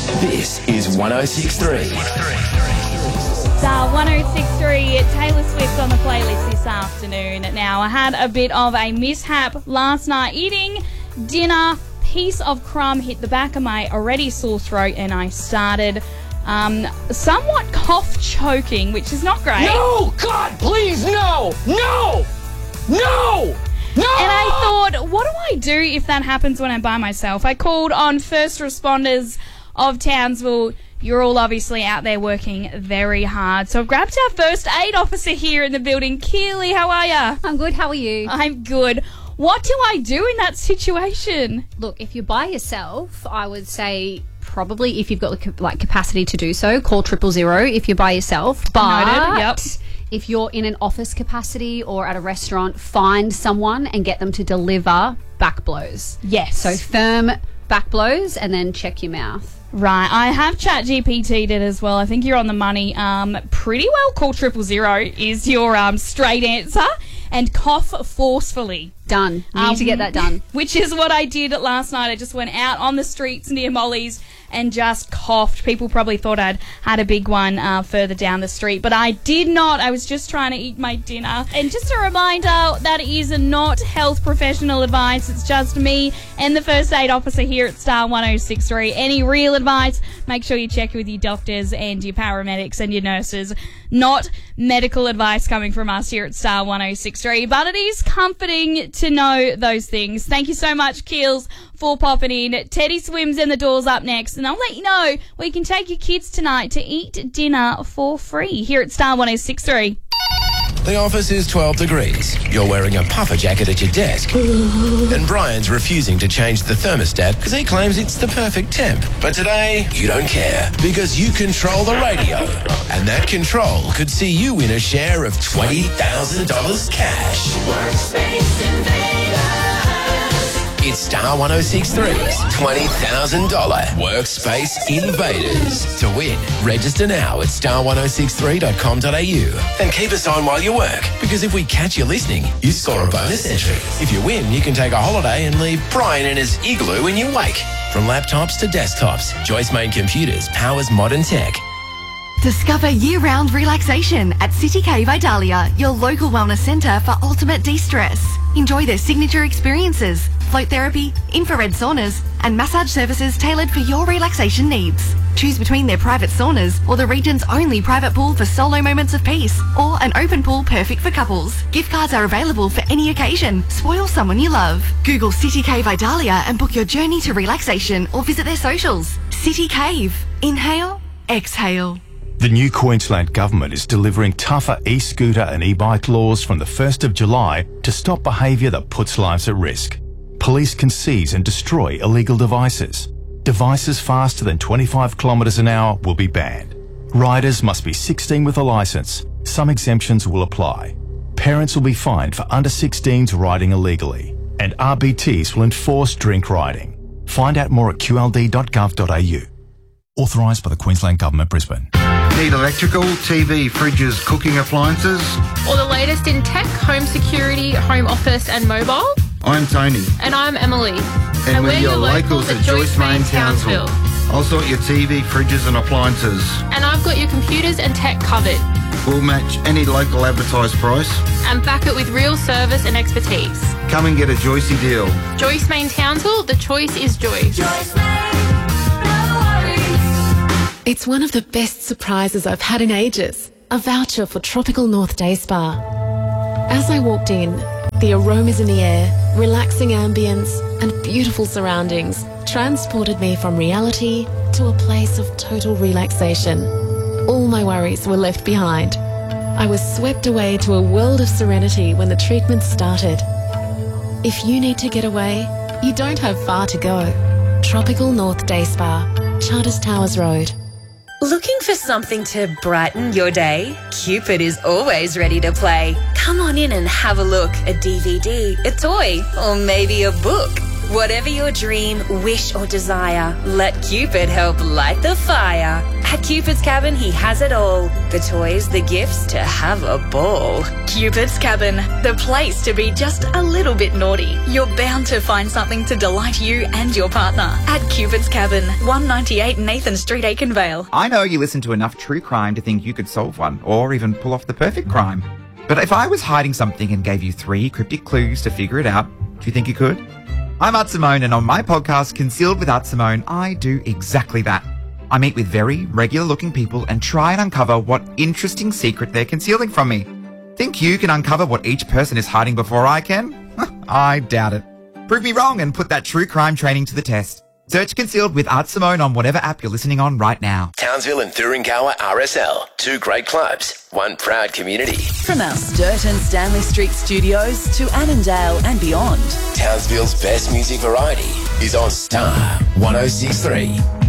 This is 106.3. Star 106.3, Taylor Swift on the playlist this afternoon. Now, I had a bit of a mishap last night eating dinner. Piece of crumb hit the back of my already sore throat and I started somewhat cough choking, which is not great. No! God, please, no! No! No! No! And I thought, what do I do if that happens when I'm by myself? I called on first responders of Townsville. You're all obviously out there working very hard. So I've grabbed our first aid officer here in the building. Keely, how are you? I'm good. How are you? I'm good. What do I do in that situation? Look, if you're by yourself, I would say probably if you've got capacity to do so, call 000 if you're by yourself. But Noted, yep. If you're in an office capacity or at a restaurant, find someone and get them to deliver back blows. Yes. So firm back blows and then check your mouth. Right, I have ChatGPT'd it as well. I think you're on the money. Pretty well, call 000 is your straight answer, and cough forcefully. Done. You need to get that done. Which is what I did last night. I just went out on the streets near Molly's and just coughed. People probably thought I'd had a big one further down the street, but I did not. I was just trying to eat my dinner. And just a reminder, that is not health professional advice. It's just me and the first aid officer here at Star 106.3. Any real advice, make sure you check with your doctors and your paramedics and your nurses. Not medical advice coming from us here at Star 106.3, but it is comforting to know those things. Thank you so much, Keels, for popping in. Teddy Swims and the doors up next, and I'll let you know where you can take your kids tonight to eat dinner for free here at Star 106.3. The office is 12 degrees. You're wearing a puffer jacket at your desk. And Brian's refusing to change the thermostat because he claims it's the perfect temp. But today, you don't care because you control the radio. And that control could see you win a share of $20,000 cash. Workspace Invaders. It's Star 106.3's $20,000 Workspace Invaders. To win, register now at star1063.com.au and keep us on while you work, because if we catch you listening, you score a bonus entry. If you win, you can take a holiday and leave Brian in his igloo in your wake. From laptops to desktops, Joyce Main Computers powers modern tech. Discover year-round relaxation at City Cave Idalia, your local wellness centre for ultimate de-stress. Enjoy their signature experiences, float therapy, infrared saunas, and massage services tailored for your relaxation needs. Choose between their private saunas or the region's only private pool for solo moments of peace, or an open pool perfect for couples. Gift cards are available for any occasion. Spoil someone you love. Google City Cave Idalia and book your journey to relaxation, or visit their socials. City Cave. Inhale, exhale. The new Queensland Government is delivering tougher e-scooter and e-bike laws from the 1st of July to stop behaviour that puts lives at risk. Police can seize and destroy illegal devices. Devices faster than 25 kilometres an hour will be banned. Riders must be 16 with a licence. Some exemptions will apply. Parents will be fined for under 16s riding illegally. And RBTs will enforce drink riding. Find out more at qld.gov.au. Authorised by the Queensland Government, Brisbane. Need electrical, TV, fridges, cooking appliances? Or the latest in tech, home security, home office and mobile? I'm Tony. And I'm Emily. And we're your locals at Joyce Main Townsville. I'll sort your TV, fridges and appliances. And I've got your computers and tech covered. We'll match any local advertised price. And back it with real service and expertise. Come and get a Joycey deal. Joyce Main Townsville, the choice is Joyce. Joyce Main, no worries. It's one of the best surprises I've had in ages. A voucher for Tropical North Day Spa. As I walked in, the aromas in the air, relaxing ambience and beautiful surroundings transported me from reality to a place of total relaxation. All my worries were left behind. I was swept away to a world of serenity when the treatment started. If you need to get away, you don't have far to go. Tropical North Day Spa, Charters Towers Road. Looking for something to brighten your day? Cupid is always ready to play. Come on in and have a look. A DVD, a toy, or maybe a book. Whatever your dream, wish or desire, let Cupid help light the fire. At Cupid's Cabin, he has it all. The toys, the gifts, to have a ball. Cupid's Cabin, the place to be just a little bit naughty. You're bound to find something to delight you and your partner. At Cupid's Cabin, 198 Nathan Street, Aikenvale. I know you listen to enough true crime to think you could solve one, or even pull off the perfect crime. But if I was hiding something and gave you 3 cryptic clues to figure it out, do you think you could? I'm Art Simone, and on my podcast, Concealed with Art Simone, I do exactly that. I meet with very regular-looking people and try and uncover what interesting secret they're concealing from me. Think you can uncover what each person is hiding before I can? I doubt it. Prove me wrong and put that true crime training to the test. Search Concealed with Art Simone on whatever app you're listening on right now. Townsville and Thuringowa RSL, 2 great clubs, 1 proud community. From our Sturt and Stanley Street studios to Annandale and beyond. Townsville's best music variety is on Star 106.3.